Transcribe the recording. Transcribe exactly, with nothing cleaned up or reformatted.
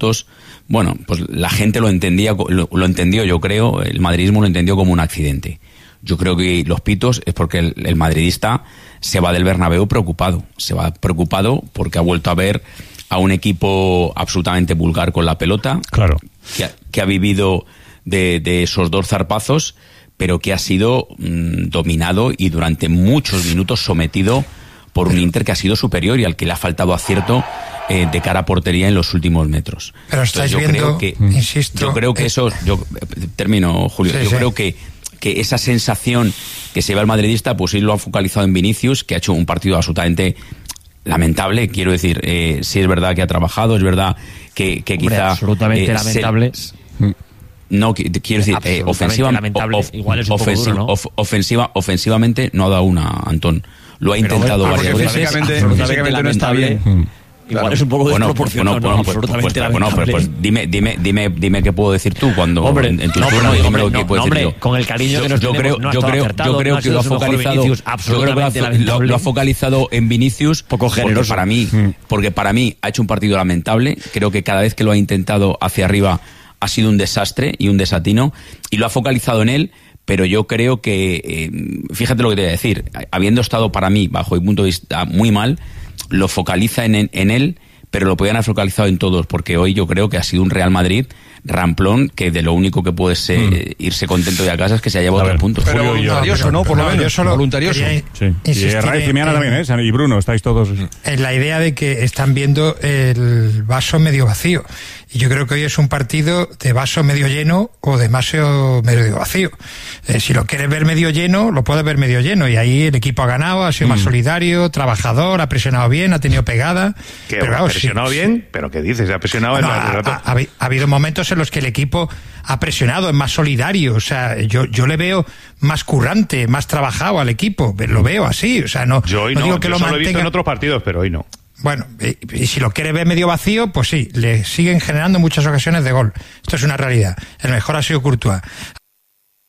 pitos, bueno, pues la gente lo entendía, lo, lo entendió, yo creo, el madridismo lo entendió como un accidente. Yo creo que los pitos es porque el, el madridista se va del Bernabéu preocupado, se va preocupado porque ha vuelto a ver a un equipo absolutamente vulgar con la pelota, claro, que ha, que ha vivido de, de esos dos zarpazos, pero que ha sido mmm, dominado y durante muchos minutos sometido por un Inter que ha sido superior y al que le ha faltado acierto eh, de cara a portería en los últimos metros. Pero estáis Entonces, yo viendo, creo que, insisto... Yo creo que eh, eso... Yo, termino, Julio. Sí, yo sí. creo que, que esa sensación que se va el madridista, pues sí lo ha focalizado en Vinicius, que ha hecho un partido absolutamente lamentable. Quiero decir, eh, sí es verdad que ha trabajado, es verdad que, que Hombre, quizá... absolutamente eh, lamentable... Se, No, quiero decir, eh, ofensiva, lamentable. of, Igual es un poco ofensiva, duro, ¿no? of, ofensiva, ofensivamente no ha dado una, Antón. Lo ha Pero intentado bueno, varias porque veces. físicamente, absolutamente físicamente no está bien. Igual Claro. es un poco Bueno, desproporcionado, bueno, no, bueno, pues, absolutamente pues, bueno, lamentable. pues, pues dime, dime, dime, dime qué puedo decir tú cuando Hombre, en, en tu no, turno, pero, dígame hombre, lo que no, puedo no, decir hombre, yo. con el cariño yo, que nos yo tenemos, creo, no ha yo estado creo, acertado, yo creo no ha que lo ha sido su mejor focalizado, Vinicius, yo creo que lo ha, absolutamente lo, lamentable. lo ha focalizado en Vinicius, Poco porque generoso. para mí, porque para mí ha hecho un partido lamentable. Creo que cada vez que lo ha intentado hacia arriba ha sido un desastre y un desatino, y lo ha focalizado en él. Pero yo creo que, eh, fíjate lo que te voy a decir, habiendo estado para mí, bajo mi punto de vista, muy mal, lo focaliza en, en él, pero lo podían haber focalizado en todos, porque hoy yo creo que ha sido un Real Madrid ramplón, que de lo único que puede ser, mm. irse contento de a casa es que se haya llevado tres puntos. Pero voluntarioso, ¿no? Por lo menos, yo solo voluntarioso. Sí. Y Raíz y Miana también, ¿eh? Y Bruno, estáis todos... En la idea de que están viendo el vaso medio vacío. Y yo creo que hoy es un partido de vaso medio lleno o de vaso medio vacío. Eh, si lo quieres ver medio lleno, lo puedes ver medio lleno. Y ahí el equipo ha ganado, ha sido mm. más solidario, trabajador, ha presionado bien, ha tenido pegada. ¿Qué, pero, claro, ¿Ha presionado sí, bien? ¿Pero qué dices? ¿Ha presionado bueno, en ha, la ha, ha, ha habido momentos en los que el equipo ha presionado, es más solidario. O sea, yo, yo le veo más currante, más trabajado al equipo. Lo veo así. O sea, no, yo hoy no, no, digo que yo lo solo mantenga... he visto en otros partidos, pero hoy no. Bueno, y, y si lo quiere ver medio vacío, pues sí, le siguen generando muchas ocasiones de gol. Esto es una realidad. El mejor ha sido Courtois.